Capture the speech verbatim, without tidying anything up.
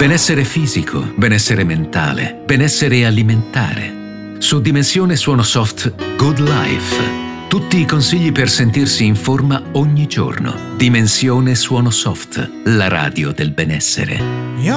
Benessere fisico, benessere mentale, benessere alimentare. Su Dimensione Suono Soft Good Life. Tutti i consigli per sentirsi in forma ogni giorno. Dimensione Suono Soft, la radio del benessere.